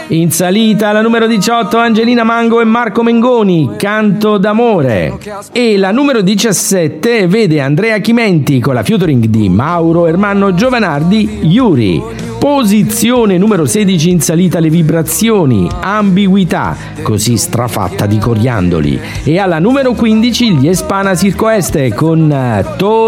In salita la numero 18 Angelina Mango e Marco Mengoni, Canto d'amore. E la numero 17 vede Andrea Chimenti con la featuring di Mauro Ermanno Giovanardi, Yuri. Posizione numero 16 in salita le vibrazioni, Ambiguità, così strafatta di coriandoli. E alla numero 15 gli Espana Circo Este con